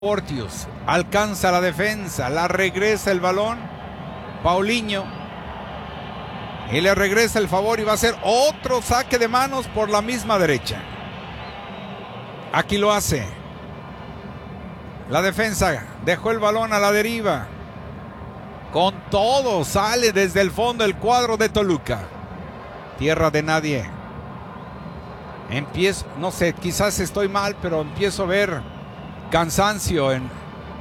Porteous alcanza la defensa, la regresa el balón Paulinho y le regresa el favor y va a ser otro saque de manos por la misma derecha. Aquí lo hace. La defensa dejó el balón a la deriva. Con todo sale desde el fondo el cuadro de Toluca. Tierra de nadie. Empiezo, no sé, quizás estoy mal, pero empiezo a ver cansancio en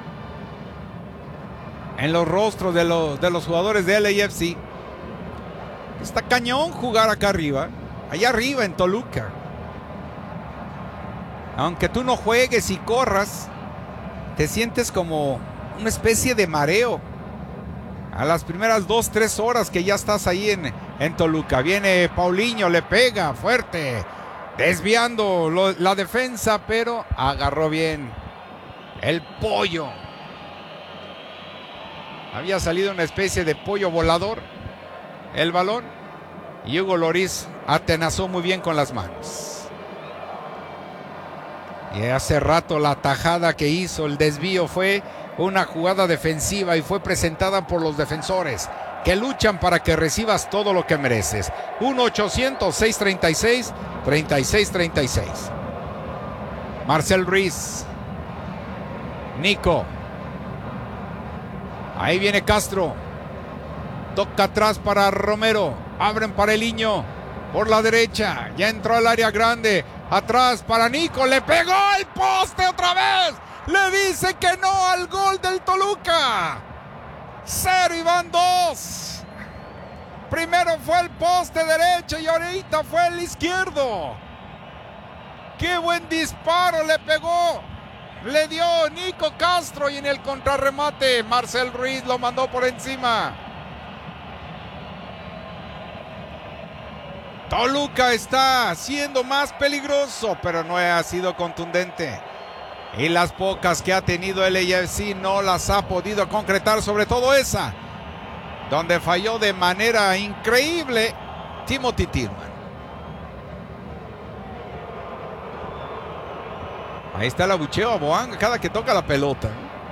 los rostros de los jugadores de LAFC. Está cañón jugar acá arriba, allá arriba en Toluca. Aunque tú no juegues y corras, te sientes como una especie de mareo a las primeras 2-3 horas que ya estás ahí en Toluca. Viene Paulinho, le pega fuerte, desviando la defensa, pero agarró bien el pollo. Había salido una especie de pollo volador el balón y Hugo Lloris atenazó muy bien con las manos. Y hace rato la tajada que hizo, el desvío, fue una jugada defensiva y fue presentada por los defensores que luchan para que recibas todo lo que mereces. 1-800-636-3636. Marcel Ruiz. Nico. Ahí viene Castro. Toca atrás para Romero. Abren para el Niño. Por la derecha. Ya entró al área grande. Atrás para Nico. Le pegó el poste otra vez. Le dice que no al gol del Toluca. 0 y van 2. Primero fue el poste derecho y ahorita fue el izquierdo. Qué buen disparo le pegó. Le dio Nico Castro y en el contrarremate Marcel Ruiz lo mandó por encima. Toluca está siendo más peligroso, pero no ha sido contundente. Y las pocas que ha tenido el LAFC no las ha podido concretar, sobre todo esa, donde falló de manera increíble Timothy Tillman. Ahí está el abucheo a Boanga cada que toca la pelota.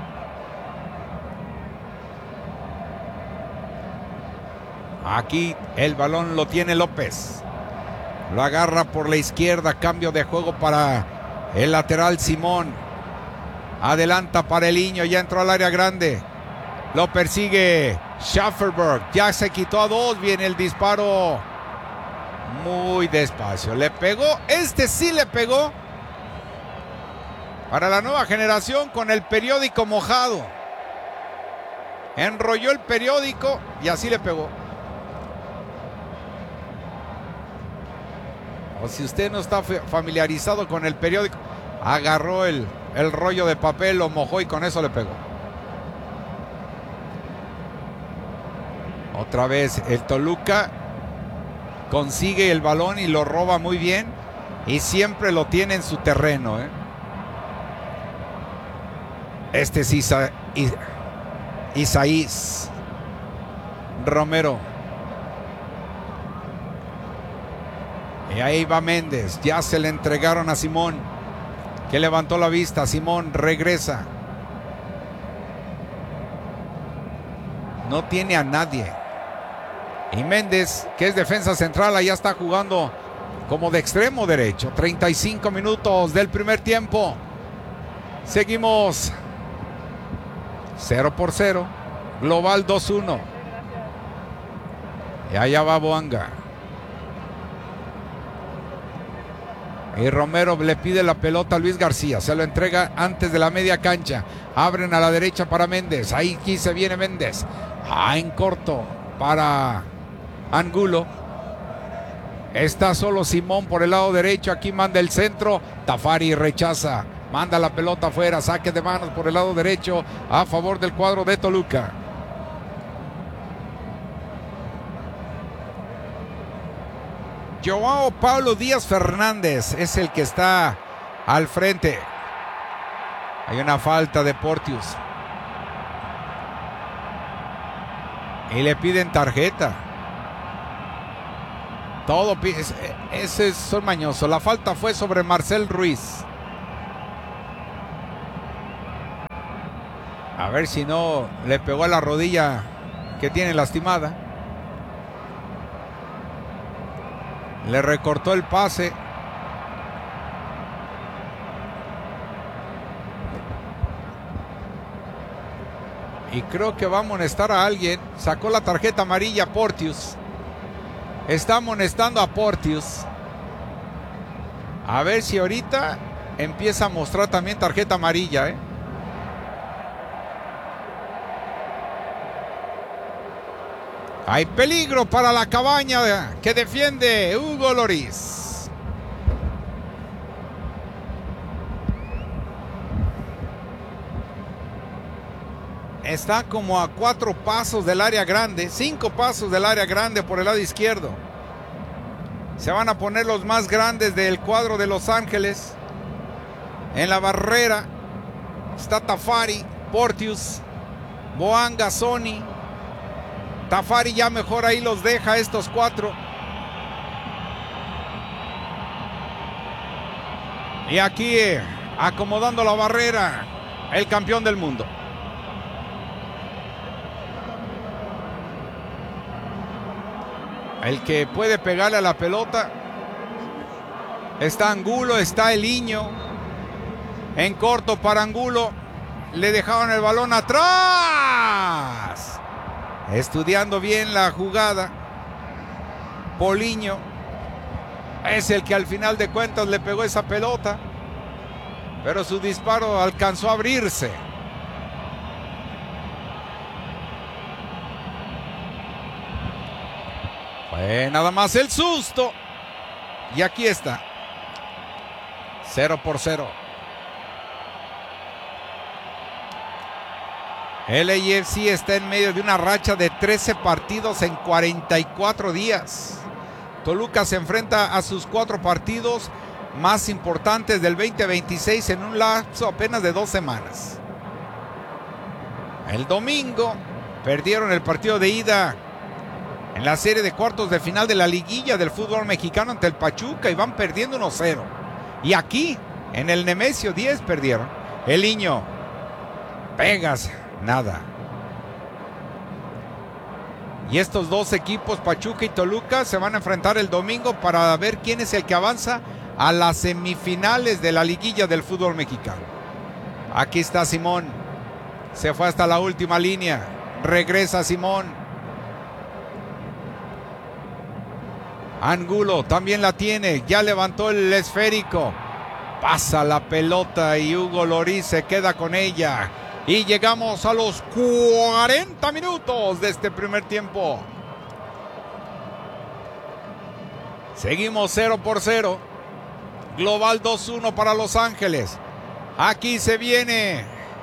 Aquí el balón lo tiene López. Lo agarra por la izquierda. Cambio de juego para el lateral Simón. Adelanta para el Niño. Ya entró al área grande. Lo persigue Schafferberg. Ya se quitó a 2. Viene el disparo. Muy despacio. Le pegó. Este sí le pegó. Para la nueva generación con el periódico mojado. Enrolló el periódico y así le pegó. O si usted no está familiarizado con el periódico, agarró el rollo de papel, lo mojó y con eso le pegó. Otra vez el Toluca consigue el balón y lo roba muy bien. Y siempre lo tiene en su terreno, Este es Isaías Romero. Y ahí va Méndez. Ya se le entregaron a Simón, que levantó la vista. Simón regresa. No tiene a nadie. Y Méndez, que es defensa central, allá está jugando como de extremo derecho. 35 minutos del primer tiempo. Seguimos 0-0. Global 2-1. Y allá va Boanga. Y Romero le pide la pelota a Luis García. Se lo entrega antes de la media cancha. Abren a la derecha para Méndez. Aquí se viene Méndez. En corto para Angulo. Está solo Simón por el lado derecho. Aquí manda el centro. Tafari rechaza. Manda la pelota afuera. Saque de manos por el lado derecho a favor del cuadro de Toluca. Joao Paulo Díaz Fernández es el que está al frente. Hay una falta de Porteous. Y le piden tarjeta. Todo ese es mañoso. La falta fue sobre Marcel Ruiz. A ver si no le pegó a la rodilla que tiene lastimada. Le recortó el pase. Y creo que va a amonestar a alguien. Sacó la tarjeta amarilla Porteous. Está amonestando a Porteous. A ver si ahorita empieza a mostrar también tarjeta amarilla, Hay peligro para la cabaña que defiende Hugo Lloris. Está como a 4 pasos del área grande, 5 pasos del área grande por el lado izquierdo. Se van a poner los más grandes del cuadro de Los Ángeles. En la barrera está Tafari, Porteous, Boanga, Sony. Tafari ya mejor ahí los deja estos 4. Y aquí acomodando la barrera el campeón del mundo. El que puede pegarle a la pelota. Está Angulo, está Eliño. En corto para Angulo. Le dejaron el balón atrás. Estudiando bien la jugada. Poliño es el que al final de cuentas le pegó esa pelota. Pero su disparo alcanzó a abrirse. Fue nada más el susto. Y aquí está. 0-0. El LAFC está en medio de una racha de 13 partidos en 44 días. Toluca se enfrenta a sus 4 partidos más importantes del 2026 en un lapso apenas de 2 semanas. El domingo perdieron el partido de ida en la serie de cuartos de final de la liguilla del fútbol mexicano ante el Pachuca y van perdiendo 1-0. Y aquí, en el Nemesio 10 perdieron. Eliño, pegas, nada. Y estos 2 equipos, Pachuca y Toluca, se van a enfrentar el domingo para ver quién es el que avanza a las semifinales de la liguilla del fútbol mexicano. Aquí está Simón. Se fue hasta la última línea. Regresa Simón. Angulo también la tiene. Ya levantó el esférico. Pasa la pelota y Hugo Lloris se queda con ella. Y llegamos a los 40 minutos de este primer tiempo. Seguimos 0-0. Global 2-1 para Los Ángeles. Aquí se viene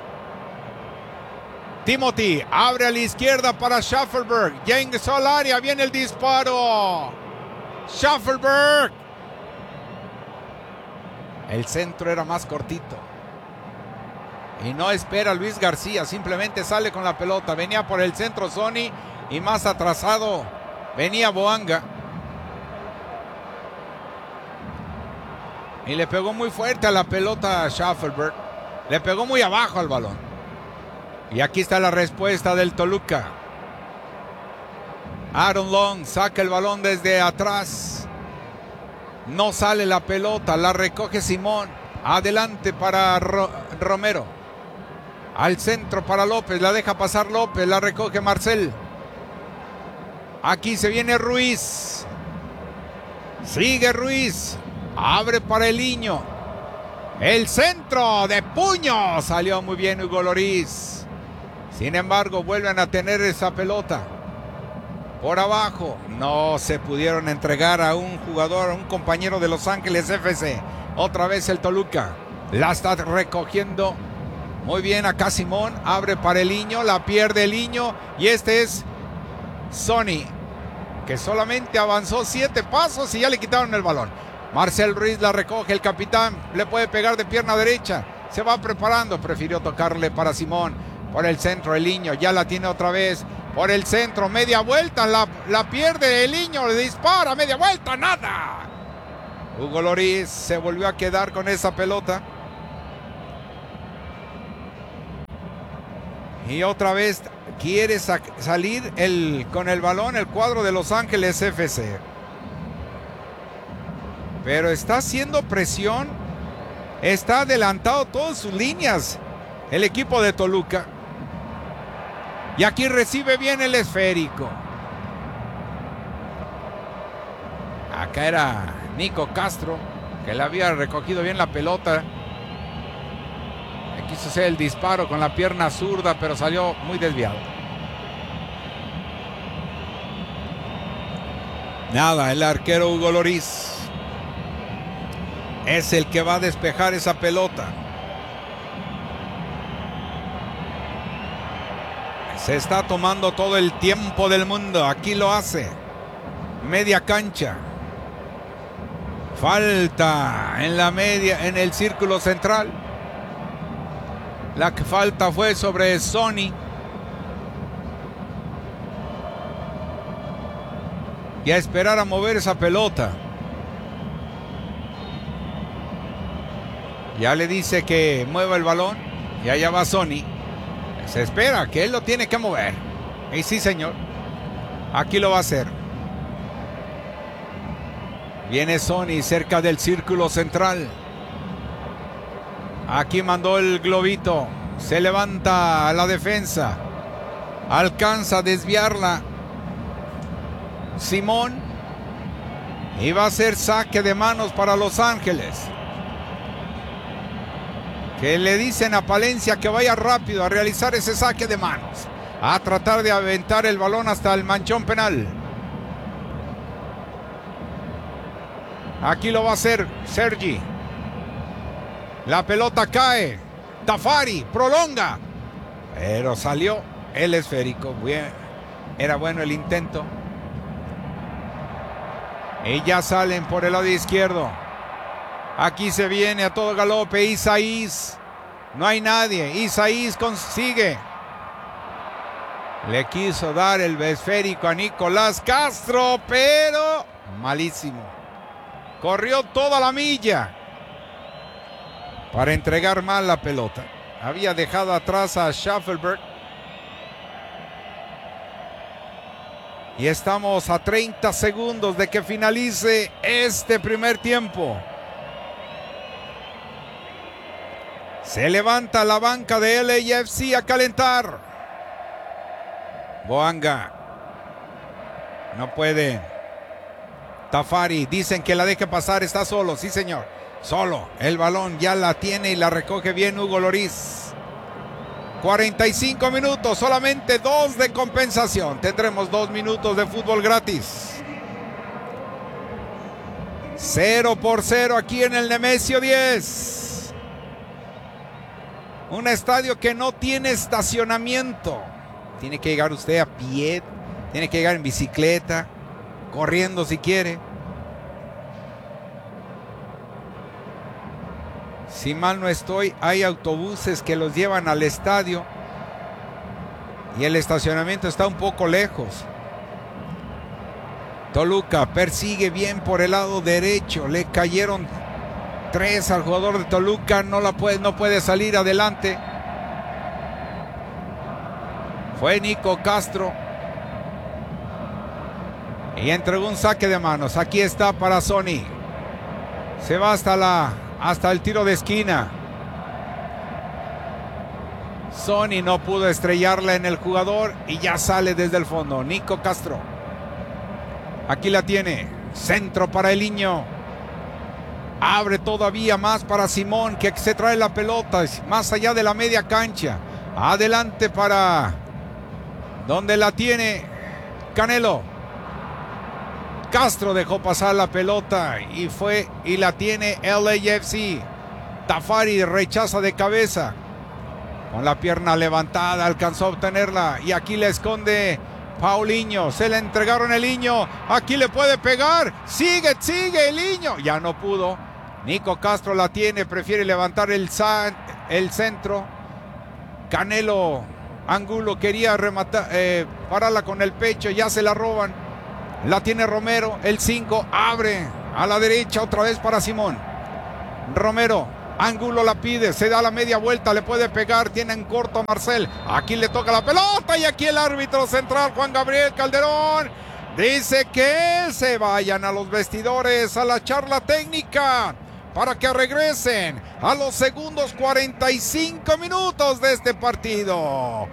Timothy. Abre a la izquierda para Schaffelberg. Ya ingresó al área. Viene el disparo. Schaffelberg. El centro era más cortito. Y no espera Luis García. Simplemente sale con la pelota. Venía por el centro Sony. Y más atrasado venía Boanga. Y le pegó muy fuerte a la pelota a Schaffelberg. Le pegó muy abajo al balón. Y aquí está la respuesta del Toluca. Aaron Long saca el balón desde atrás. No sale la pelota. La recoge Simón. Adelante para Romero. Al centro para López. La deja pasar López. La recoge Marcel. Aquí se viene Ruiz. Sigue Ruiz. Abre para Eliño. El centro de puño. Salió muy bien Hugo Lloris. Sin embargo, vuelven a tener esa pelota. Por abajo. No se pudieron entregar a un jugador, a un compañero de Los Ángeles FC. Otra vez el Toluca. La está recogiendo. Muy bien acá Simón. Abre para Eliño. La pierde Eliño. Y este es Sony, que solamente avanzó 7 pasos y ya le quitaron el balón. Marcel Ruiz la recoge, el capitán le puede pegar de pierna derecha, se va preparando, prefirió tocarle para Simón, por el centro Eliño, ya la tiene otra vez, por el centro, media vuelta, la pierde Eliño, le dispara, media vuelta, nada. Hugo Lloris se volvió a quedar con esa pelota. Y otra vez quiere salir con el balón el cuadro de Los Ángeles FC. Pero está haciendo presión. Está adelantado todas sus líneas el equipo de Toluca. Y aquí recibe bien el esférico. Acá era Nico Castro, que le había recogido bien la pelota. Quiso hacer el disparo con la pierna zurda, pero salió muy desviado. Nada, el arquero Hugo Lloris es el que va a despejar esa pelota. Se está tomando todo el tiempo del mundo. Aquí lo hace. Media cancha. Falta en la media, en el círculo central. La falta fue sobre Sonny. Y a esperar a mover esa pelota. Ya le dice que mueva el balón. Y allá va Sonny. Se espera que él lo tiene que mover. Y sí, señor. Aquí lo va a hacer. Viene Sonny cerca del círculo central. Aquí mandó el globito. Se levanta la defensa. Alcanza a desviarla Simón. Y va a ser saque de manos para Los Ángeles. Que le dicen a Palencia que vaya rápido a realizar ese saque de manos. A tratar de aventar el balón hasta el manchón penal. Aquí lo va a hacer Sergi. La pelota cae. Tafari prolonga. Pero salió el esférico. Bien. Era bueno el intento. Y ya salen por el lado izquierdo. Aquí se viene a todo galope Isaías. No hay nadie. Isaías consigue. Le quiso dar el esférico a Nicolás Castro, pero malísimo. Corrió toda la milla para entregar mal la pelota. Había dejado atrás a Schaffelberg. Y estamos a 30 segundos de que finalice este primer tiempo. Se levanta la banca de LAFC a calentar. Boanga. No puede. Tafari. Dicen que la deje pasar. Está solo. Sí, señor. Solo. El balón ya la tiene y la recoge bien Hugo Lloris. 45 minutos. Solamente 2 de compensación. Tendremos 2 minutos de fútbol gratis. 0-0 aquí en el Nemesio 10. Un estadio que no tiene estacionamiento. Tiene que llegar usted a pie. Tiene que llegar en bicicleta. Corriendo si quiere. Si mal no estoy, hay autobuses que los llevan al estadio. Y el estacionamiento está un poco lejos. Toluca persigue bien por el lado derecho. Le cayeron 3 al jugador de Toluca. No puede salir adelante. Fue Nico Castro. Y entregó un saque de manos. Aquí está para Sonny. Se va hasta el tiro de esquina. Sonny no pudo estrellarla en el jugador y ya sale desde el fondo. Nico Castro. Aquí la tiene. Centro para el niño. Abre todavía más para Simón, que se trae la pelota más allá de la media cancha. Adelante para donde la tiene Canelo. Castro dejó pasar la pelota y la tiene LAFC. Tafari rechaza de cabeza. Con la pierna levantada alcanzó a obtenerla. Y aquí le esconde Paulinho. Se le entregaron el niño. Aquí le puede pegar. Sigue el niño. Ya no pudo. Nico Castro la tiene. Prefiere levantar el centro. Canelo Angulo quería rematar, pararla con el pecho. Ya se la roban. La tiene Romero, el 5, abre a la derecha otra vez para Simón. Romero Angulo la pide, se da la media vuelta, le puede pegar, tiene en corto a Marcel. Aquí le toca la pelota y aquí el árbitro central, Juan Gabriel Calderón, dice que se vayan a los vestidores, a la charla técnica, para que regresen a los segundos 45 minutos de este partido.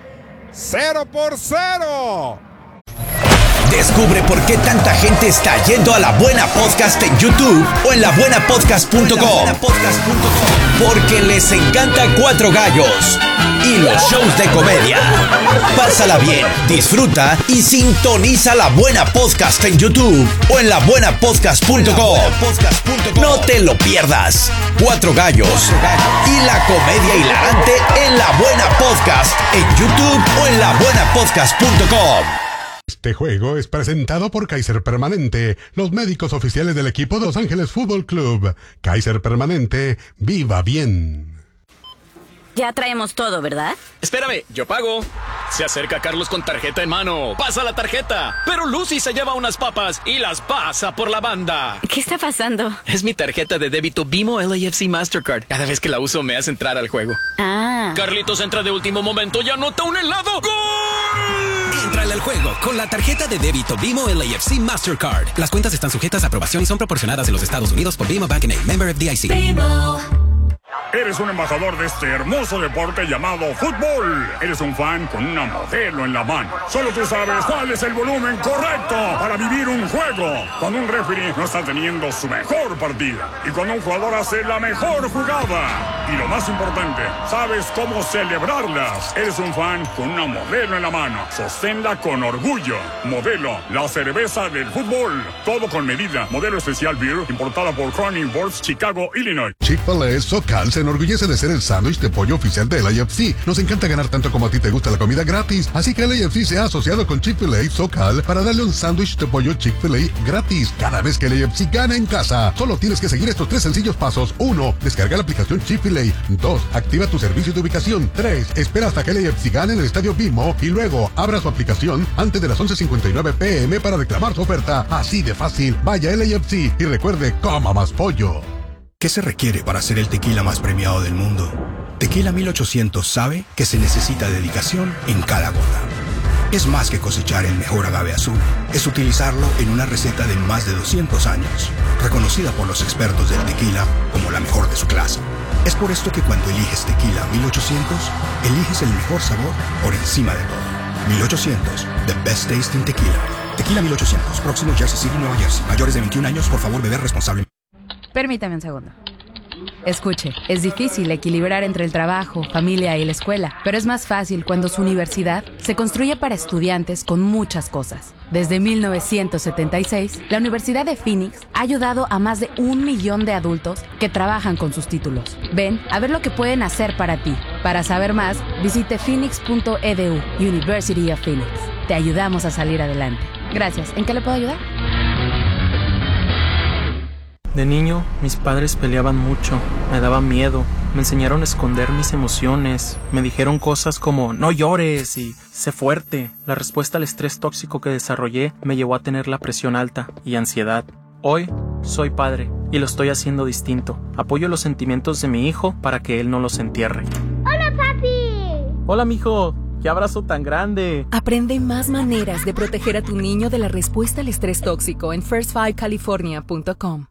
0-0. Descubre por qué tanta gente está yendo a La Buena Podcast en YouTube o en labuenapodcast.com. Porque les encanta Cuatro Gallos y los shows de comedia. Pásala bien, disfruta y sintoniza La Buena Podcast en YouTube o en labuenapodcast.com. No te lo pierdas. Cuatro Gallos y la comedia hilarante en La Buena Podcast en YouTube o en labuenapodcast.com. Este juego es presentado por Kaiser Permanente, los médicos oficiales del equipo de Los Ángeles Fútbol Club. Kaiser Permanente, viva bien. Ya traemos todo, ¿verdad? Espérame, yo pago. Se acerca Carlos con tarjeta en mano. Pasa la tarjeta. Pero Lucy se lleva unas papas y las pasa por la banda. ¿Qué está pasando? Es mi tarjeta de débito BMO LAFC Mastercard. Cada vez que la uso me hace entrar al juego. Ah. Carlitos entra de último momento y anota un helado. ¡Gol! Entrale al juego con la tarjeta de débito BMO LAFC Mastercard. Las cuentas están sujetas a aprobación y son proporcionadas en los Estados Unidos por BMO Bank N.A., member FDIC. Eres un embajador de este hermoso deporte llamado fútbol. Eres un fan con una modelo en la mano. Solo tú sabes cuál es el volumen correcto para vivir un juego. Cuando un referee no está teniendo su mejor partida. Y cuando un jugador hace la mejor jugada. Y lo más importante, sabes cómo celebrarlas. Eres un fan con una modelo en la mano. Sosténla con orgullo. Modelo, la cerveza del fútbol. Todo con medida. Modelo especial beer, importada por Crown Imports, Chicago, Illinois. Chick-fil-A SoCal se enorgullece de ser el sándwich de pollo oficial del LAFC. Nos encanta ganar tanto como a ti te gusta la comida gratis. Así que el LAFC se ha asociado con Chick-fil-A SoCal para darle un sándwich de pollo Chick-fil-A gratis cada vez que el LAFC gana en casa. Solo tienes que seguir estos 3 sencillos pasos. 1. Descarga la aplicación Chick-fil-A. 2. Activa tu servicio de ubicación. 3. Espera hasta que el LAFC gane en el estadio BMO y luego abra su aplicación antes de las 11:59 p.m. para reclamar su oferta. Así de fácil. Vaya a LAFC y recuerde, coma más pollo. ¿Qué se requiere para ser el tequila más premiado del mundo? Tequila 1800 sabe que se necesita dedicación en cada gota. Es más que cosechar el mejor agave azul. Es utilizarlo en una receta de más de 200 años, reconocida por los expertos del tequila como la mejor de su clase. Es por esto que cuando eliges Tequila 1800, eliges el mejor sabor por encima de todo. 1800, the best tasting tequila. Tequila 1800, próximo Jersey City, Nueva Jersey. Mayores de 21 años, por favor, beber responsablemente. Permítame un segundo. Escuche, es difícil equilibrar entre el trabajo, familia y la escuela, pero es más fácil cuando su universidad se construye para estudiantes con muchas cosas. Desde 1976, la Universidad de Phoenix ha ayudado a más de 1 millón de adultos que trabajan con sus títulos. Ven a ver lo que pueden hacer para ti. Para saber más, visite phoenix.edu, University of Phoenix. Te ayudamos a salir adelante. Gracias. ¿En qué le puedo ayudar? De niño, mis padres peleaban mucho, me daban miedo, me enseñaron a esconder mis emociones, me dijeron cosas como no llores y sé fuerte. La respuesta al estrés tóxico que desarrollé me llevó a tener la presión alta y ansiedad. Hoy soy padre y lo estoy haciendo distinto. Apoyo los sentimientos de mi hijo para que él no los entierre. ¡Hola, papi! Hola, mijo. ¡Qué abrazo tan grande! Aprende más maneras de proteger a tu niño de la respuesta al estrés tóxico en first5california.com.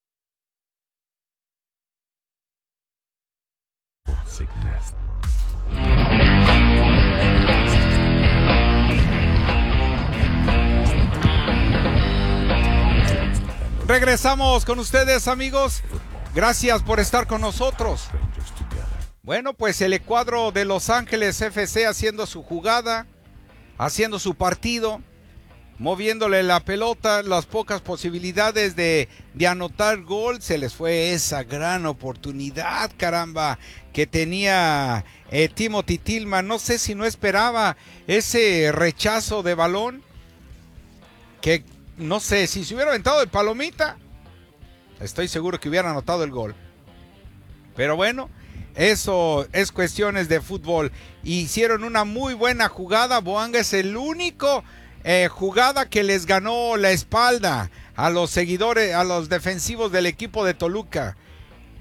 Regresamos con ustedes, amigos. Gracias por estar con nosotros. Bueno, pues el cuadro de Los Ángeles FC haciendo su jugada, haciendo su partido, moviéndole la pelota, las pocas posibilidades de anotar gol. Se les fue esa gran oportunidad, caramba, que tenía Timothy Tillman. No sé si no esperaba ese rechazo de balón, que no sé, si se hubiera aventado de palomita, estoy seguro que hubiera anotado el gol. Pero bueno, eso es cuestiones de fútbol. Hicieron una muy buena jugada. Boanga es el único jugada que les ganó la espalda a los seguidores, a los defensivos del equipo de Toluca.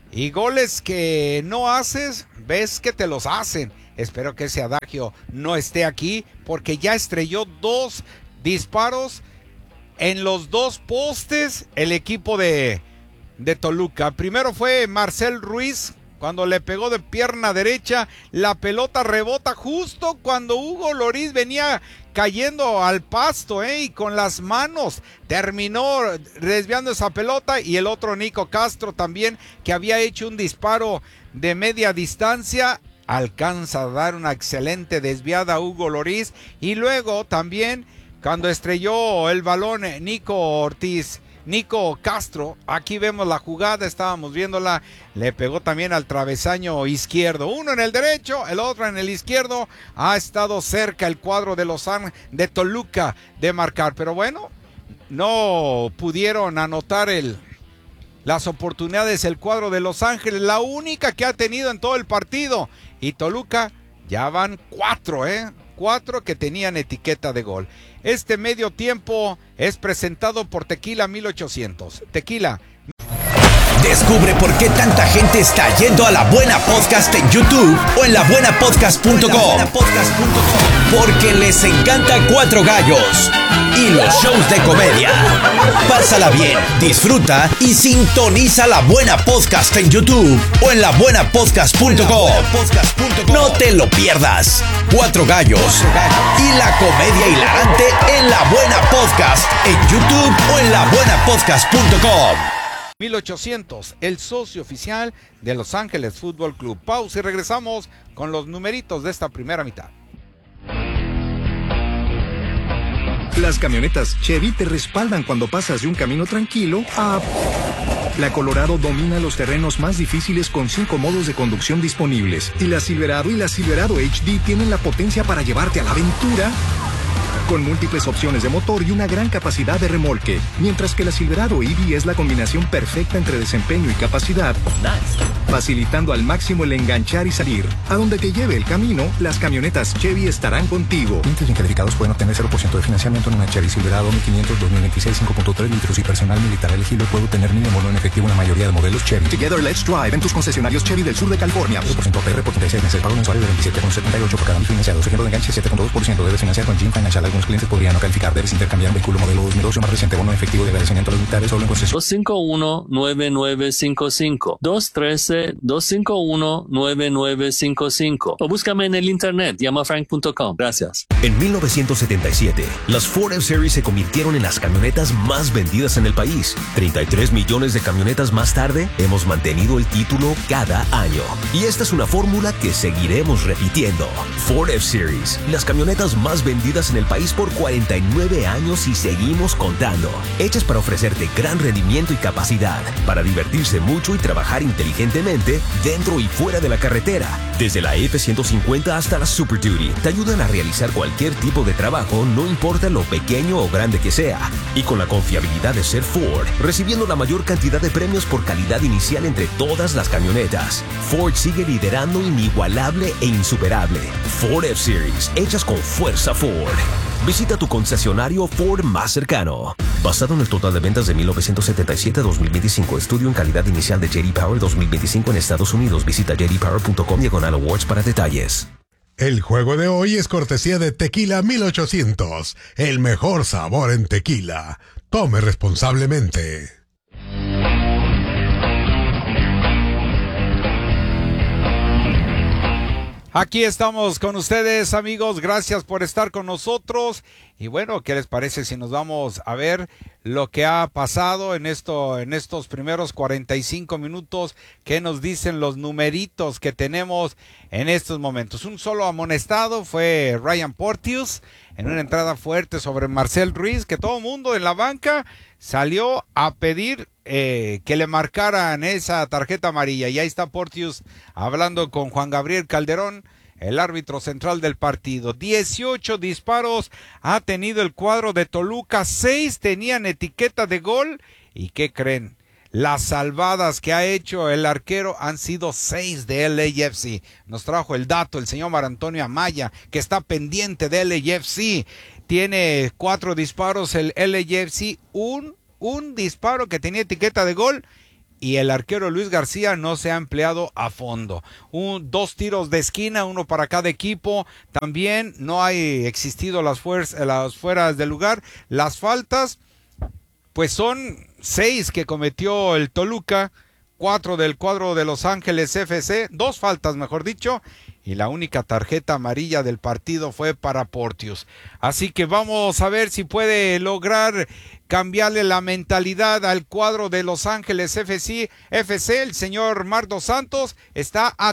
Y goles que no haces, ves que te los hacen. Espero que ese adagio no esté aquí, porque ya estrelló 2 disparos en los 2 postes el equipo de Toluca. Primero fue Marcel Ruiz, cuando le pegó de pierna derecha, la pelota rebota justo cuando Hugo Lloris venía cayendo al pasto, y con las manos terminó desviando esa pelota. Y el otro, Nico Castro, también, que había hecho un disparo de media distancia, alcanza a dar una excelente desviada a Hugo Lloris. Y luego también, cuando estrelló el balón Nico Castro, aquí vemos la jugada, estábamos viéndola, le pegó también al travesaño izquierdo, uno en el derecho, el otro en el izquierdo. Ha estado cerca el cuadro de Toluca de marcar, pero bueno, no pudieron anotar las oportunidades el cuadro de Los Ángeles, la única que ha tenido en todo el partido. Y Toluca ya van 4, 4 que tenían etiqueta de gol. Este medio tiempo es presentado por Tequila 1800. Tequila. Descubre por qué tanta gente está yendo a La Buena Podcast en YouTube o en labuenapodcast.com. Porque les encanta Cuatro Gallos y los shows de comedia. Pásala bien, disfruta y sintoniza La Buena Podcast en YouTube o en labuenapodcast.com. No te lo pierdas. Cuatro Gallos y la comedia hilarante en La Buena Podcast en YouTube o en labuenapodcast.com. 1800, el socio oficial de Los Ángeles Fútbol Club. Pausa y regresamos con los numeritos de esta primera mitad. Las camionetas Chevy te respaldan cuando pasas de un camino tranquilo a... La Colorado domina los terrenos más difíciles con 5 modos de conducción disponibles. Y la Silverado y la Silverado HD tienen la potencia para llevarte a la aventura con múltiples opciones de motor y una gran capacidad de remolque. Mientras que la Silverado EV es la combinación perfecta entre desempeño y capacidad, facilitando al máximo el enganchar y salir. A donde te lleve el camino, las camionetas Chevy estarán contigo. Clientes bien calificados pueden obtener 0% de financiamiento en una Chevy Silverado 1500 2026 5.3 litros y personal militar elegible puede obtener mínimo bono en efectivo en la mayoría de modelos Chevy. Together Let's Drive en tus concesionarios Chevy del sur de California. 2% APR por 36 meses, pago mensual de 27,78 por cada mes financiado. Ejemplo de enganche 7,2%. Debes financiar con Jim Financial. Algunos clientes podrían no calificar. Debes intercambiar un vehículo modelo 2012 más reciente. Bono en efectivo de agradecimiento a los militares solo en concesión. 251-9955 213-251-9955 o búscame en el internet, llamafrank.com. Gracias. En 1977, las Ford F-Series se convirtieron en las camionetas más vendidas en el país. 33 millones de camionetas más tarde, hemos mantenido el título cada año. Y esta es una fórmula que seguiremos repitiendo. Ford F-Series, las camionetas más vendidas en el país por 49 años y seguimos contando. Hechas para ofrecerte gran rendimiento y capacidad, para divertirse mucho y trabajar inteligentemente dentro y fuera de la carretera. Desde la F-150 hasta la Super Duty, te ayudan a realizar cualquier tipo de trabajo, no importa lo pequeño o grande que sea. Y con la confiabilidad de ser Ford, recibiendo la mayor cantidad de premios por calidad inicial entre todas las camionetas, Ford sigue liderando inigualable e insuperable. Ford F-Series, hechas con fuerza Ford. Visita tu concesionario Ford más cercano. Basado en el total de ventas de 1977 a 2025, estudio en calidad inicial de J.D. Power 2025 en Estados Unidos. Visita jdpower.com/awards para detalles. El juego de hoy es cortesía de Tequila 1800, el mejor sabor en tequila. Tome responsablemente. Aquí estamos con ustedes, amigos, gracias por estar con nosotros. Y bueno, ¿qué les parece si nos vamos a ver lo que ha pasado en estos primeros 45 minutos? ¿Qué nos dicen los numeritos que tenemos en estos momentos? Un solo amonestado fue Ryan Porteous en una entrada fuerte sobre Marcel Ruiz, que todo el mundo en la banca salió a pedir que le marcaran esa tarjeta amarilla. Y ahí está Porteous hablando con Juan Gabriel Calderón, el árbitro central del partido. 18 disparos ha tenido el cuadro de Toluca, 6 tenían etiqueta de gol. ¿Y qué creen? Las salvadas que ha hecho el arquero han sido 6 de LAFC. Nos trajo el dato el señor Mar Antonio Amaya, que está pendiente de LAFC. Tiene 4 disparos el LAFC, un disparo que tenía etiqueta de gol y el arquero Luis García no se ha empleado a fondo. 2 tiros de esquina, uno para cada equipo. También no hay existido las fueras de lugar. Las faltas, pues son 6 que cometió el Toluca, 4 del cuadro de Los Ángeles FC, 2 faltas mejor dicho, y la única tarjeta amarilla del partido fue para Porteous. Así que vamos a ver si puede lograr cambiarle la mentalidad al cuadro de Los Ángeles FC. El señor Marc Dos Santos está a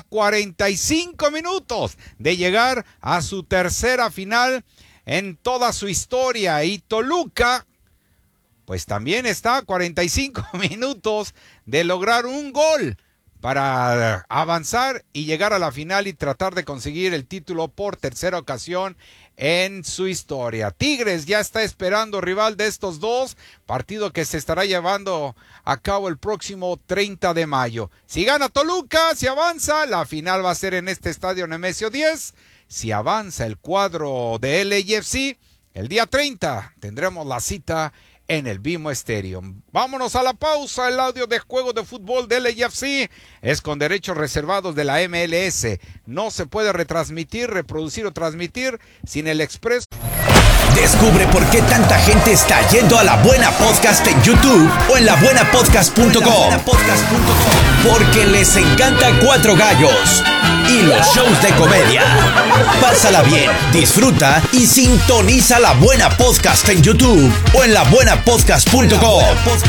45 minutos de llegar a su tercera final en toda su historia, y Toluca pues también está a 45 minutos de lograr un gol para avanzar y llegar a la final y tratar de conseguir el título por tercera ocasión en su historia. Tigres ya está esperando rival de estos dos, partido que se estará llevando a cabo el próximo 30 de mayo. Si gana Toluca, si avanza, la final va a ser en este estadio Nemesio 10. Si avanza el cuadro de LAFC, el día 30 tendremos la cita en el BMO Stadium. Vámonos a la pausa. El audio de juego de fútbol de LAFC es con derechos reservados de la MLS. No se puede retransmitir, reproducir o transmitir sin el expreso. Descubre por qué tanta gente está yendo a La Buena Podcast en YouTube o en labuenapodcast.com. Porque les encanta Cuatro Gallos y los shows de comedia. Pásala bien, disfruta y sintoniza La Buena Podcast en YouTube o en labuenapodcast.com.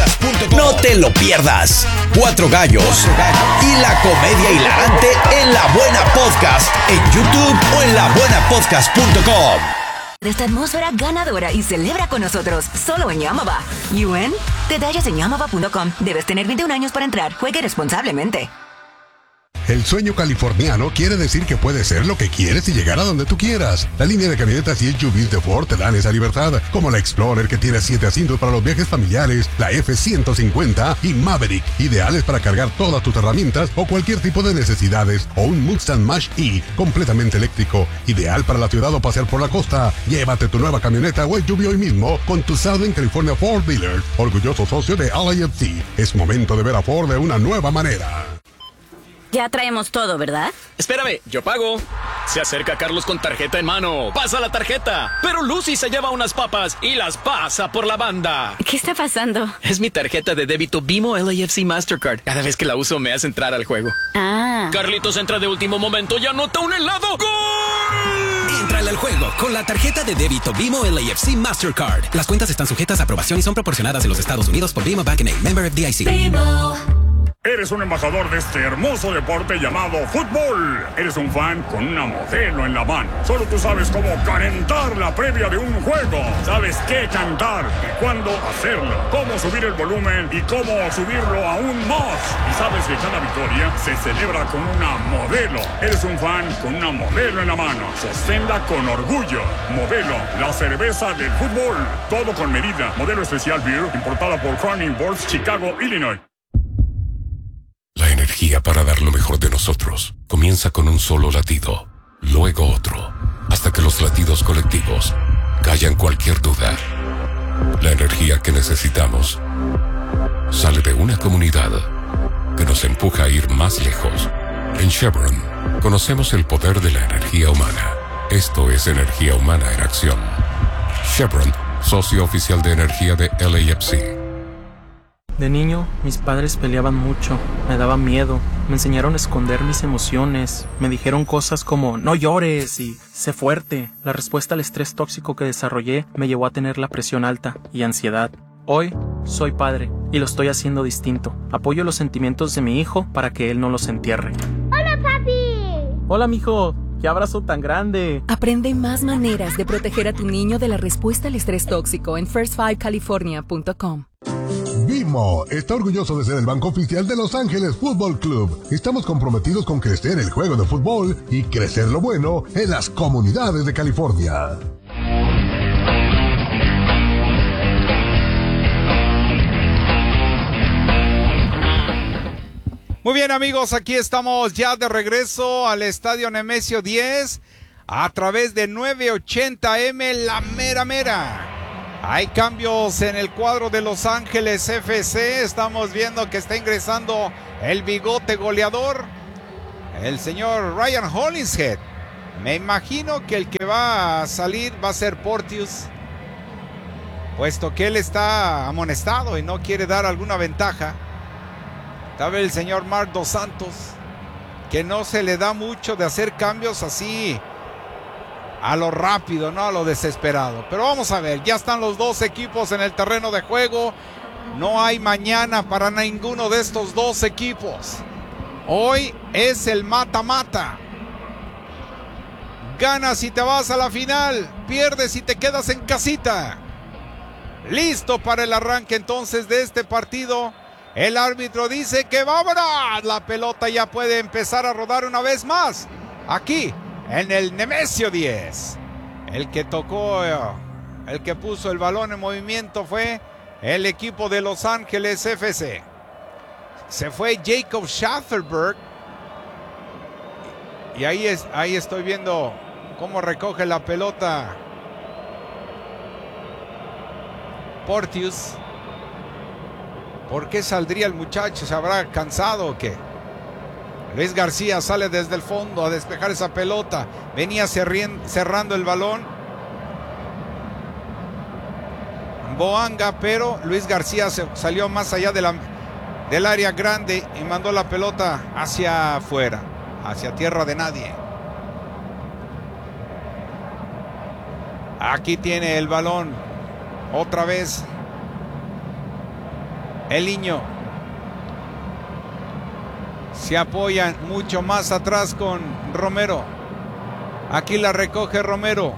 No te lo pierdas. Cuatro Gallos y la comedia hilarante en La Buena Podcast en YouTube o en labuenapodcast.com. De esta atmósfera ganadora y celebra con nosotros, solo en Yamava. ¿UN? Detalles en yamava.com. Debes tener 21 años para entrar. Juegue responsablemente. El sueño californiano quiere decir que puedes ser lo que quieres y llegar a donde tú quieras. La línea de camionetas y SUVs de Ford te dan esa libertad, como la Explorer que tiene 7 asientos para los viajes familiares, la F-150 y Maverick, ideales para cargar todas tus herramientas o cualquier tipo de necesidades, o un Mustang Mach-E completamente eléctrico, ideal para la ciudad o pasear por la costa. Llévate tu nueva camioneta o SUV hoy mismo con tu Southern California Ford Dealer, orgulloso socio de LAFC. Es momento de ver a Ford de una nueva manera. Ya traemos todo, ¿verdad? Espérame, yo pago. Se acerca Carlos con tarjeta en mano. Pasa la tarjeta. Pero Lucy se lleva unas papas y las pasa por la banda. ¿Qué está pasando? Es mi tarjeta de débito BMO LAFC Mastercard. Cada vez que la uso me hace entrar al juego. Ah. Carlitos entra de último momento y anota un helado. ¡Gol! Entrale al juego con la tarjeta de débito BMO LAFC Mastercard. Las cuentas están sujetas a aprobación y son proporcionadas en los Estados Unidos por BMO Bank & Member FDIC. Eres un embajador de este hermoso deporte llamado fútbol. Eres un fan con una modelo en la mano. Solo tú sabes cómo calentar la previa de un juego. Sabes qué cantar y cuándo hacerlo. Cómo subir el volumen y cómo subirlo aún más. Y sabes que cada victoria se celebra con una modelo. Eres un fan con una modelo en la mano. Sosténla con orgullo. Modelo, la cerveza del fútbol. Todo con medida. Modelo especial beer, importada por Corning Boards, Chicago, Illinois. La energía para dar lo mejor de nosotros comienza con un solo latido, luego otro, hasta que los latidos colectivos callan cualquier duda. La energía que necesitamos sale de una comunidad que nos empuja a ir más lejos. En Chevron conocemos el poder de la energía humana. Esto es energía humana en acción. Chevron, socio oficial de energía de LAFC. De niño, mis padres peleaban mucho, me daban miedo, me enseñaron a esconder mis emociones, me dijeron cosas como no llores y sé fuerte. La respuesta al estrés tóxico que desarrollé me llevó a tener la presión alta y ansiedad. Hoy soy padre y lo estoy haciendo distinto. Apoyo los sentimientos de mi hijo para que él no los entierre. ¡Hola, papi! Hola, mijo. ¡Qué abrazo tan grande! Aprende más maneras de proteger a tu niño de la respuesta al estrés tóxico en first5california.com. BMO está orgulloso de ser el banco oficial de Los Ángeles Fútbol Club. Estamos comprometidos con crecer el juego de fútbol y crecer lo bueno en las comunidades de California. Muy bien, amigos, aquí estamos ya de regreso al estadio Nemesio 10 a través de 980M La Mera Mera. Hay cambios en el cuadro de Los Ángeles FC. Estamos viendo que está ingresando el bigote goleador, el señor Ryan Hollingshead. Me imagino que el que va a salir va a ser Porteous, puesto que él está amonestado y no quiere dar alguna ventaja. Tal vez el señor Marc Dos Santos, que no se le da mucho de hacer cambios así a lo rápido, no a lo desesperado. Pero vamos a ver, ya están los dos equipos en el terreno de juego. No hay mañana para ninguno de estos dos equipos. Hoy es el mata-mata. Ganas y te vas a la final, pierdes y te quedas en casita. Listo para el arranque entonces de este partido. El árbitro dice que vámonos. La pelota ya puede empezar a rodar una vez más. Aquí en el Nemesio 10. El que tocó, el que puso el balón en movimiento fue el equipo de Los Ángeles FC. Se fue Jacob Schafferberg. Y ahí estoy viendo cómo recoge la pelota Porteous. ¿Por qué saldría el muchacho? ¿Se habrá cansado o qué? Luis García sale desde el fondo a despejar esa pelota. Venía cerrando el balón Boanga, pero Luis García salió más allá del área grande y mandó la pelota hacia afuera, hacia tierra de nadie. Aquí tiene el balón otra vez el niño. Se apoyan mucho más atrás con Romero. Aquí la recoge Romero.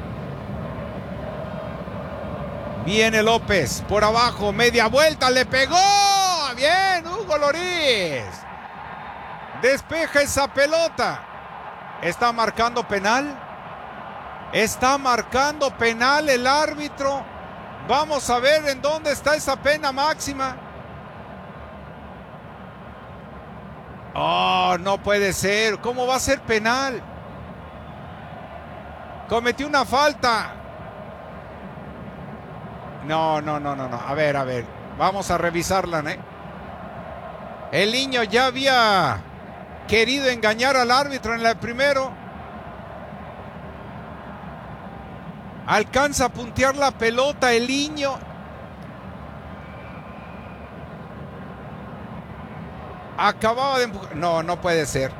Viene López por abajo, media vuelta, le pegó. Bien, Hugo Lloris. Despeja esa pelota. ¿Está marcando penal? Está marcando penal el árbitro. Vamos a ver en dónde está esa pena máxima. Oh, no puede ser. ¿Cómo va a ser penal? Cometió una falta. No. A ver. Vamos a revisarla, ¿eh? El niño ya había querido engañar al árbitro en el primero. Alcanza a puntear la pelota el niño. Acababa de empujar. No puede ser.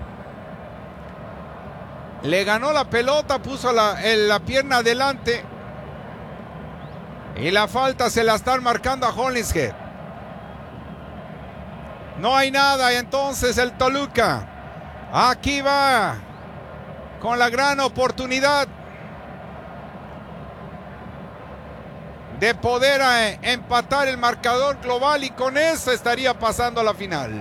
Le ganó la pelota, puso la pierna adelante. Y la falta se la están marcando a Hollingshead. No hay nada, y entonces el Toluca aquí va con la gran oportunidad de poder empatar el marcador global, y con eso estaría pasando a la final.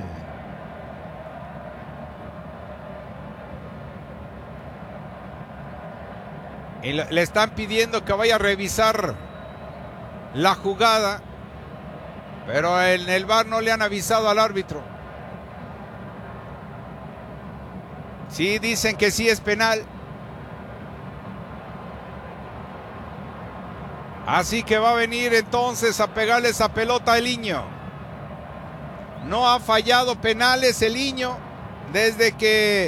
Y le están pidiendo que vaya a revisar la jugada, pero en el VAR no le han avisado al árbitro. Sí, dicen que sí es penal. Así que va a venir entonces a pegarle esa pelota al niño. No ha fallado penales el niño desde que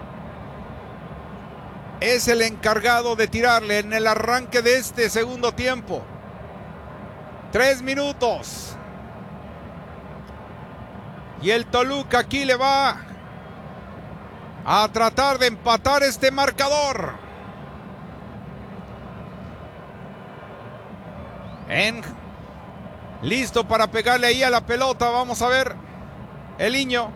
es el encargado de tirarle en el arranque de este segundo tiempo. 3 minutos. Y el Toluca aquí le va a tratar de empatar este marcador. Listo para pegarle ahí a la pelota. Vamos a ver. El niño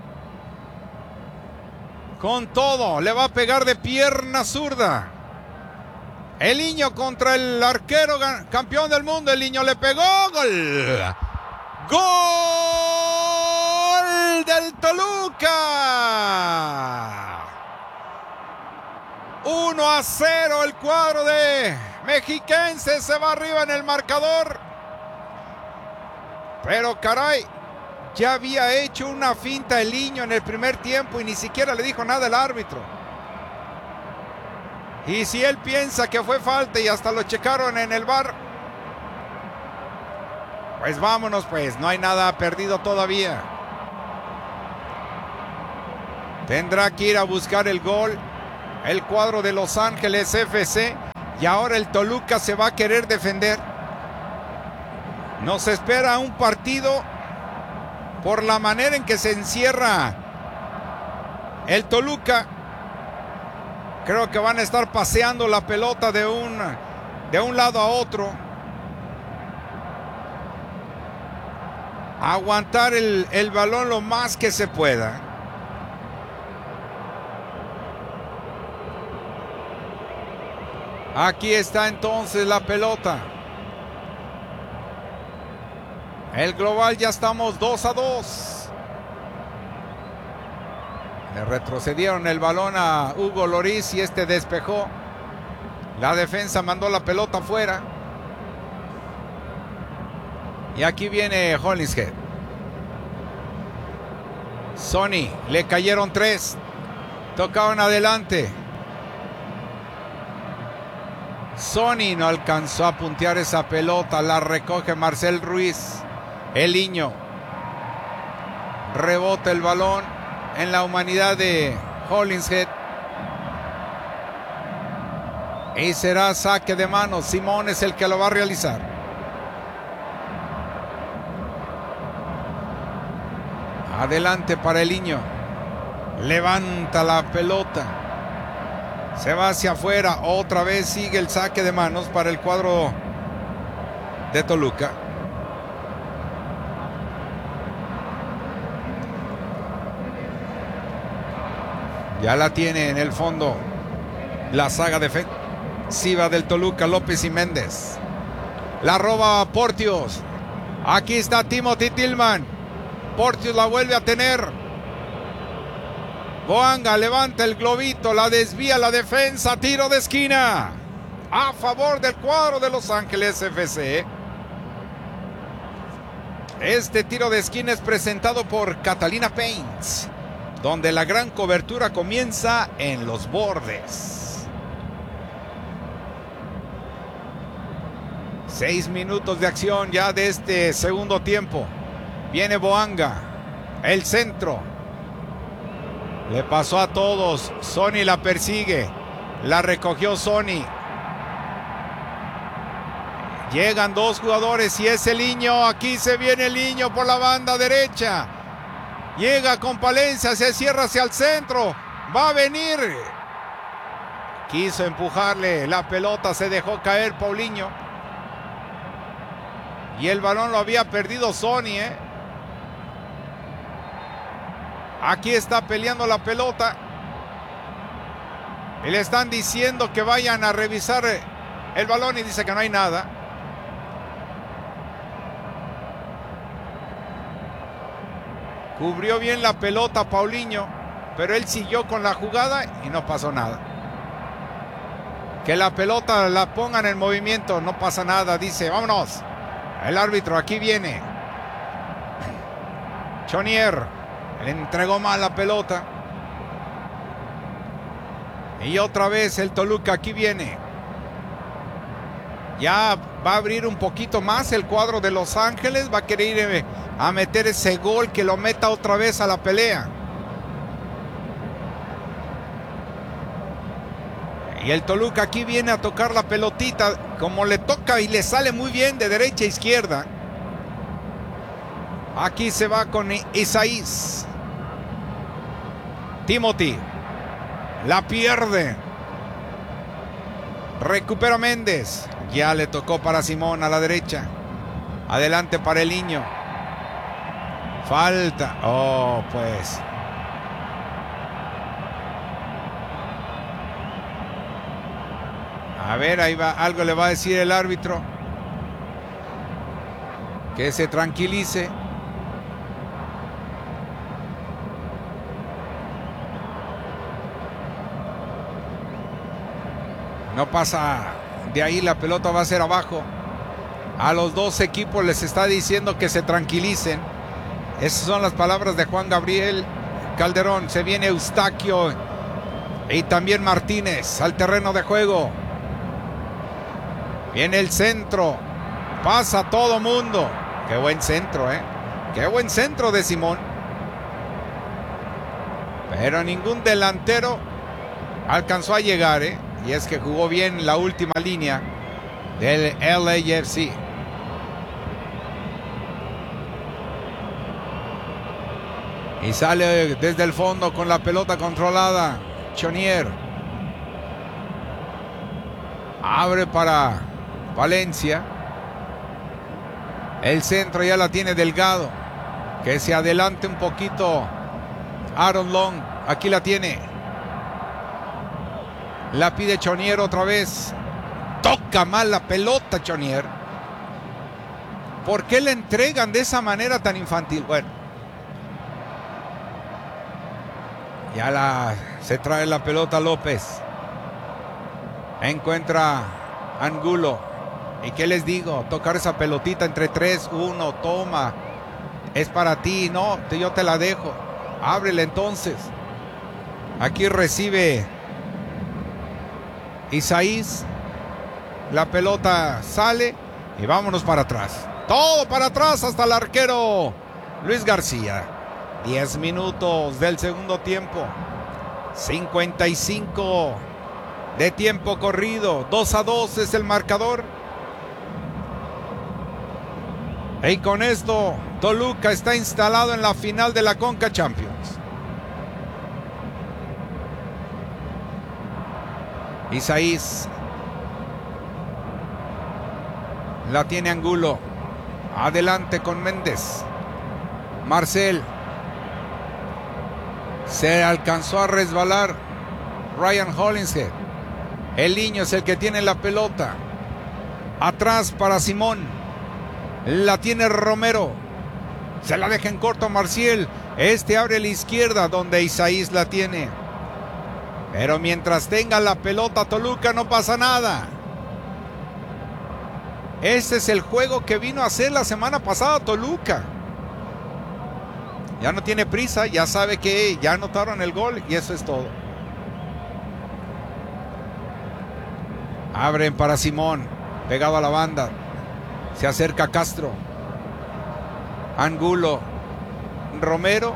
con todo le va a pegar de pierna zurda. El niño contra el arquero campeón del mundo. El niño le pegó. Gol. Gol del Toluca. 1-0 el cuadro de Mexiquense. Se va arriba en el marcador. Pero caray, ya había hecho una finta el niño en el primer tiempo y ni siquiera le dijo nada al árbitro. Y si él piensa que fue falta y hasta lo checaron en el VAR, Pues vámonos, pues. No hay nada perdido todavía. Tendrá que ir a buscar el gol el cuadro de Los Ángeles FC. Y ahora el Toluca se va a querer defender. Nos espera un partido por la manera en que se encierra el Toluca. Creo que van a estar paseando la pelota de un lado a otro. Aguantar el balón lo más que se pueda. Aquí está entonces la pelota. El global ya estamos 2-2. Le retrocedieron el balón a Hugo Lloris y este despejó. La defensa mandó la pelota afuera. Y aquí viene Hollingshead. Sonny, le cayeron 3. Tocaron adelante. Sonny no alcanzó a puntear esa pelota. La recoge Marcel Ruiz. Eliño. Rebota el balón en la humanidad de Hollingshead. Y será saque de manos. Simón es el que lo va a realizar. Adelante para Eliño. Levanta la pelota. Se va hacia afuera. Otra vez sigue el saque de manos para el cuadro de Toluca. Ya la tiene en el fondo la saga defensiva del Toluca, López y Méndez. La roba Porteous. Aquí está Timothy Tillman. Porteous la vuelve a tener. Boanga levanta el globito, la desvía la defensa, tiro de esquina a favor del cuadro de Los Ángeles FC. Este tiro de esquina es presentado por Catalina Paints, donde la gran cobertura comienza en los bordes. 6 minutos de acción ya de este segundo tiempo. Viene Boanga, el centro. Le pasó a todos. Sonny la persigue. La recogió Sonny. Llegan 2 jugadores y es Eliño. Aquí se viene Eliño por la banda derecha. Llega con Palencia, se cierra hacia el centro. Va a venir. Quiso empujarle la pelota, se dejó caer Paulinho. Y el balón lo había perdido Sonny, Aquí está peleando la pelota. Y le están diciendo que vayan a revisar el balón y dice que no hay nada. Cubrió bien la pelota Paulinho, pero él siguió con la jugada y no pasó nada. Que la pelota la pongan en movimiento, no pasa nada, dice, vámonos. El árbitro, aquí viene. Chonier le entregó mal la pelota. Y otra vez el Toluca, aquí viene. Ya va a abrir un poquito más el cuadro de Los Ángeles. Va a querer ir a meter ese gol que lo meta otra vez a la pelea. Y el Toluca aquí viene a tocar la pelotita. Como le toca y le sale muy bien de derecha a izquierda. Aquí se va con Isaías. Timothy. La pierde. Recupera Méndez. Ya le tocó para Simón a la derecha. Adelante para Eliño. Falta. Oh, pues. A ver, ahí va. Algo le va a decir el árbitro. Que se tranquilice. No pasa de ahí, la pelota va a ser abajo. A los 2 equipos les está diciendo que se tranquilicen. Esas son las palabras de Juan Gabriel Calderón. Se viene Eustaquio y también Martínez al terreno de juego. Viene el centro. Pasa todo mundo. Qué buen centro, Qué buen centro de Simón. Pero ningún delantero alcanzó a llegar, Y es que jugó bien la última línea del LAFC. Y sale desde el fondo con la pelota controlada. Chonier. Abre para Valencia. El centro ya la tiene Delgado. Que se adelante un poquito Aaron Long. Aquí la tiene. La pide Chonier otra vez. Toca mal la pelota Chonier. ¿Por qué le entregan de esa manera tan infantil? Bueno. Ya se trae la pelota López. Encuentra Angulo. ¿Y qué les digo? Tocar esa pelotita entre 3-1. Toma. Es para ti. No, yo te la dejo. Ábrele entonces. Aquí recibe Isaías. La pelota sale. Y vámonos para atrás. Todo para atrás hasta el arquero Luis García. 10 minutos del segundo tiempo. 55 de tiempo corrido. 2-2 es el marcador. Y con esto, Toluca está instalado en la final de la Conca Champions. Isaías. La tiene Angulo. Adelante con Méndez. Marcel. Se alcanzó a resbalar Ryan Hollingshead. El niño es el que tiene la pelota. Atrás para Simón. La tiene Romero. Se la deja en corto a Marcial. Este abre a la izquierda donde Isaías la tiene. Pero mientras tenga la pelota Toluca no pasa nada. Ese es el juego que vino a hacer la semana pasada Toluca. Ya no tiene prisa, ya sabe que ya anotaron el gol y eso es todo. Abren para Simón, pegado a la banda. Se acerca Castro. Angulo. Romero.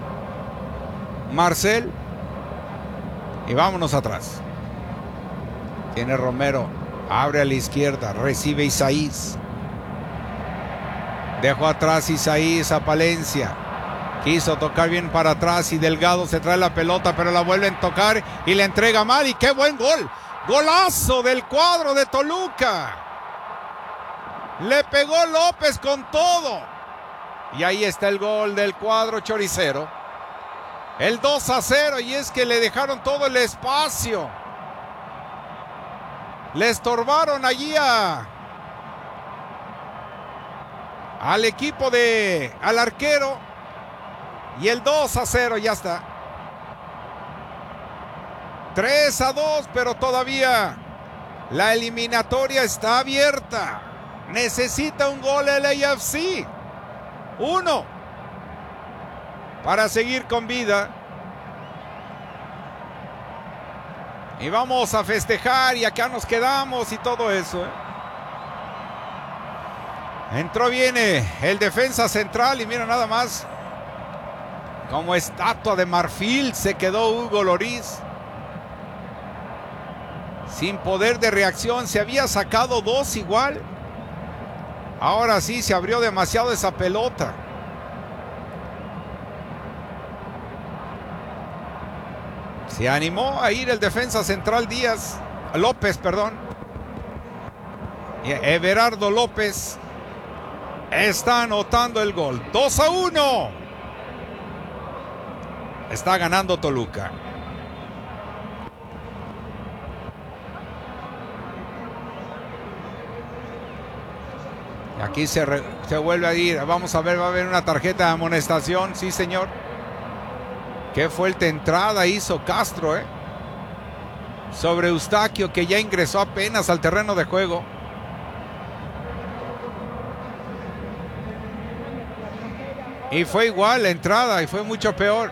Marcel. Y vámonos atrás. Tiene Romero. Abre a la izquierda. Recibe Isaías. Dejó atrás Isaías a Palencia. Quiso tocar bien para atrás y Delgado se trae la pelota, pero la vuelven a tocar y le entrega mal. ¡Y qué buen gol! ¡Golazo del cuadro de Toluca! Le pegó López con todo. Y ahí está el gol del cuadro choricero. El 2-0, y es que le dejaron todo el espacio. Le estorbaron allí al equipo al arquero. Y el 2-0 ya está. 3-2, pero todavía la eliminatoria está abierta. Necesita un gol el LAFC. 1 para seguir con vida. Y vamos a festejar y acá nos quedamos y todo eso. Entró bien el defensa central y mira nada más. Como estatua de marfil se quedó Hugo Lloris. Sin poder de reacción. Se había sacado 2 igual. Ahora sí se abrió demasiado esa pelota. Se animó a ir el defensa central López, perdón. Y Everardo López está anotando el gol. 2-1. Está ganando Toluca. Y aquí se vuelve a ir. Vamos a ver, va a haber una tarjeta de amonestación. Sí, señor. Qué fuerte entrada hizo Castro, sobre Eustaquio, que ya ingresó apenas al terreno de juego. Y fue igual la entrada y fue mucho peor.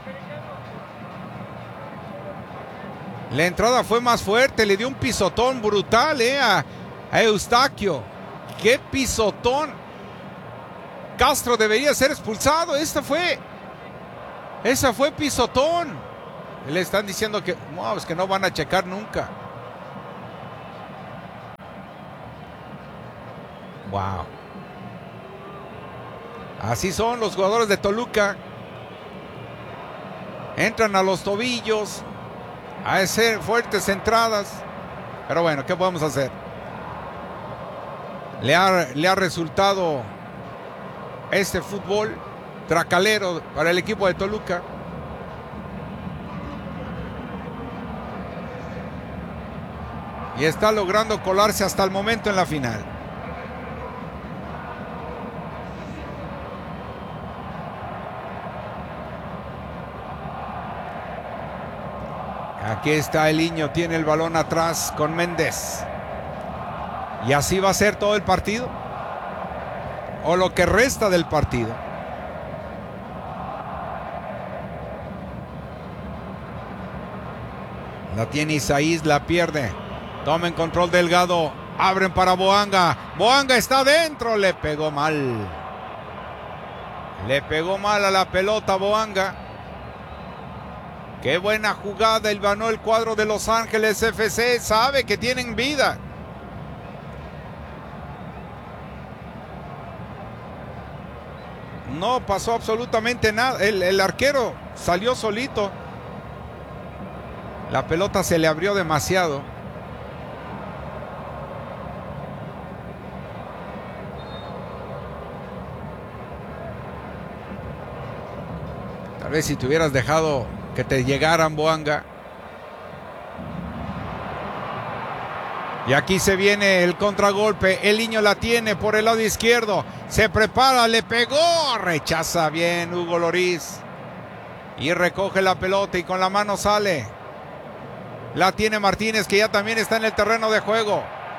La entrada fue más fuerte, le dio un pisotón brutal a Eustaquio. ¡Qué pisotón! Castro debería ser expulsado. Esa fue pisotón. Le están diciendo que no, es que no van a checar nunca. Wow. Así son los jugadores de Toluca. Entran a los tobillos, a hacer fuertes entradas. Pero bueno, ¿qué podemos hacer? Le ha resultado este fútbol tracalero para el equipo de Toluca. Y está logrando colarse hasta el momento en la final. Aquí está el Niño, tiene el balón atrás con Méndez. Y así va a ser todo el partido. O lo que resta del partido. La tiene Isaías, la pierde. Tomen control Delgado. Abren para Boanga. Boanga está dentro. Le pegó mal. Le pegó mal a la pelota Boanga. Qué buena jugada. El ganó el cuadro de Los Ángeles FC. Sabe que tienen vida. No pasó absolutamente nada. El arquero salió solito. La pelota se le abrió demasiado. Tal vez si te hubieras dejado que te llegaran, Boanga. Y aquí se viene el contragolpe. El Niño la tiene por el lado izquierdo. Se prepara, le pegó. Rechaza bien Hugo Lloris. Y recoge la pelota y con la mano sale. La tiene Martínez, que ya también está en el terreno de juego.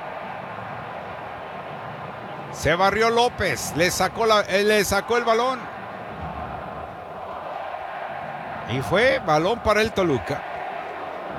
Se barrió López. Le sacó el balón. Y fue balón para el Toluca.